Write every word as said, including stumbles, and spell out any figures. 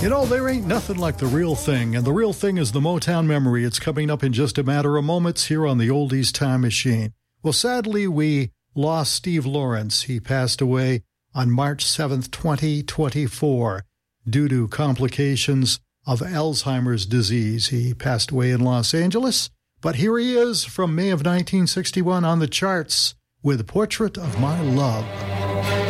You know, there ain't nothing like the real thing, and the real thing is the Motown memory. It's coming up in just a matter of moments here on the Oldies Time Machine. Well, sadly, we lost Steve Lawrence. He passed away on March seventh, twenty twenty-four, due to complications of Alzheimer's disease. He passed away in Los Angeles, but here he is from May of nineteen sixty-one on the charts with Portrait of My Love.